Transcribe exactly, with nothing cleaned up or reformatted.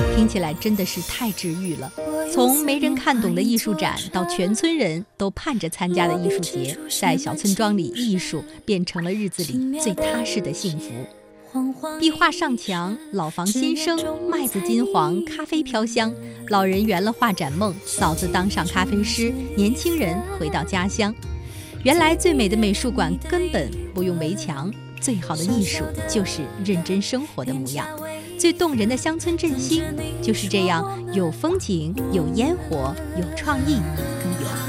听起来真的是太治愈了。从没人看懂的艺术展到全村人都盼着参加的艺术节，在小村庄里，艺术变成了日子里最踏实的幸福。壁画上墙，老房新生，麦子金黄，咖啡飘香，老人圆了画展梦，嫂子当上咖啡师，年轻人回到家乡。原来最美的美术馆根本不用围墙，最好的艺术就是认真生活的模样。最动人的乡村振兴就是这样，有风景，有烟火，有创意，更有